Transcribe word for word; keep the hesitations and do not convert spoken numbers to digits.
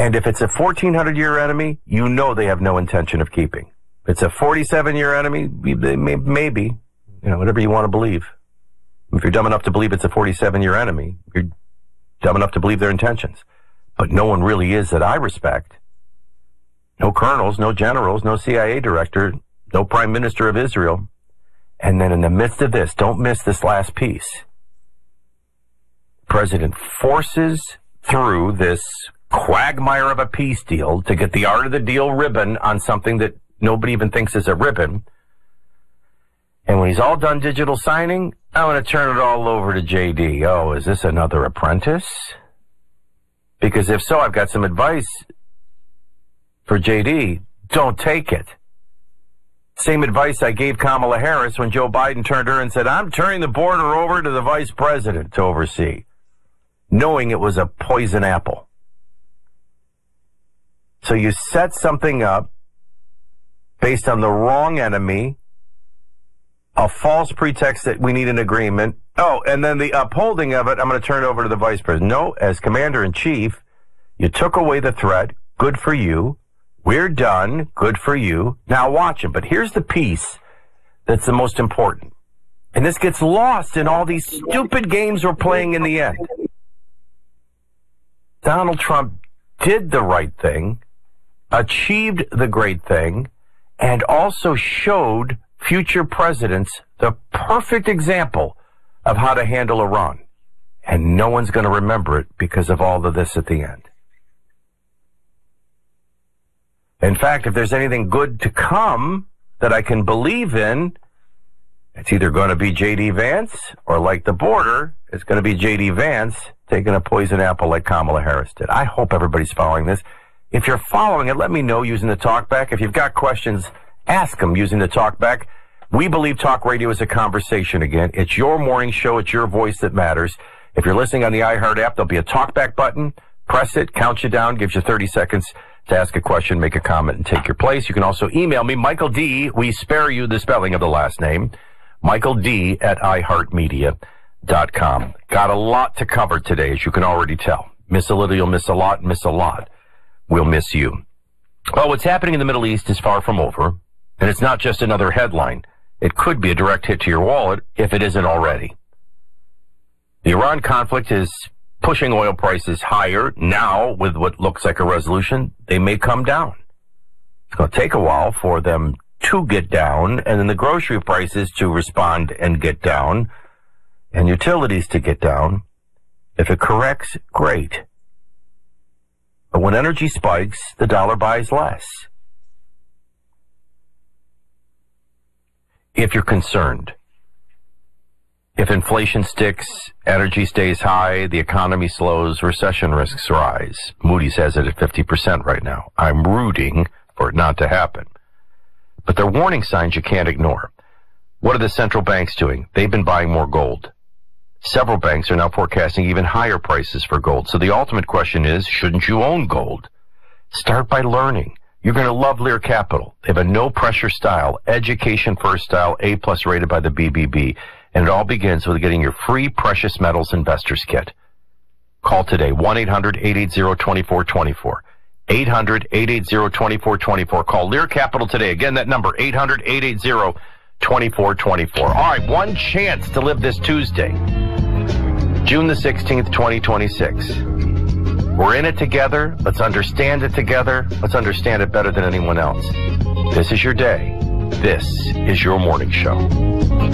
And if it's a fourteen hundred year enemy, you know they have no intention of keeping. If it's a forty-seven year enemy, they may, maybe, you know, whatever you want to believe. If you're dumb enough to believe it's a forty-seven year enemy, you're dumb enough to believe their intentions. But no one really is that I respect. No colonels, no generals, no C I A director, no prime minister of Israel. And then in the midst of this, don't miss this last piece. The president forces through this quagmire of a peace deal to get the art of the deal ribbon on something that nobody even thinks is a ribbon. And when he's all done digital signing, I'm going to turn it all over to J D. Oh, is this another apprentice? Because if so, I've got some advice for J D. Don't take it. Same advice I gave Kamala Harris when Joe Biden turned her and said, I'm turning the border over to the vice president to oversee, knowing it was a poison apple. So you set something up based on the wrong enemy, a false pretext that we need an agreement. Oh, and then the upholding of it, I'm going to turn it over to the vice president. No, as commander-in-chief, you took away the threat. Good for you. We're done. Good for you. Now watch him. But here's the piece that's the most important. And this gets lost in all these stupid games we're playing in the end. Donald Trump did the right thing, achieved the great thing, and also showed future presidents the perfect example of how to handle Iran. And no one's going to remember it because of all of this at the end. In fact, if there's anything good to come that I can believe in, it's either going to be J D. Vance or, like the border, it's going to be J D. Vance taking a poison apple like Kamala Harris did. I hope everybody's following this. If you're following it, let me know using the talkback. If you've got questions, ask them using the talkback. We believe talk radio is a conversation again. It's your morning show. It's your voice that matters. If you're listening on the iHeart app, there'll be a talkback button. Press it, counts you down, gives you thirty seconds to ask a question, make a comment, and take your place. You can also email me, Michael D. We spare you the spelling of the last name, Michael D. at i heart media dot com. Got a lot to cover today, as you can already tell. Miss a little, you'll miss a lot. Miss a lot, we'll miss you. Well, what's happening in the Middle East is far from over, and it's not just another headline. It could be a direct hit to your wallet if it isn't already. The Iran conflict is pushing oil prices higher. Now, with what looks like a resolution, they may come down. It's going to take a while for them to get down, and then the grocery prices to respond and get down, and utilities to get down. If it corrects, great. But when energy spikes, the dollar buys less. If you're concerned, if inflation sticks, energy stays high, the economy slows, recession risks rise. Moody's has it at fifty percent right now. I'm rooting for it not to happen. But they're warning signs you can't ignore. What are the central banks doing? They've been buying more gold. Several banks are now forecasting even higher prices for gold. So the ultimate question is, shouldn't you own gold? Start by learning. You're going to love Lear Capital. They have a no-pressure style, education-first style, A-plus rated by the B B B. And it all begins with getting your free Precious Metals Investors Kit. Call today, one eight hundred, eight eight zero, two four two four. eight hundred, eight eight zero, two four two four. Call Lear Capital today. Again, that number, eight hundred, eight eight zero, two four two four. All right, one chance to live this Tuesday, June the sixteenth, twenty twenty-six. We're in it together. Let's understand it together. Let's understand it better than anyone else. This is your day. This is your morning show.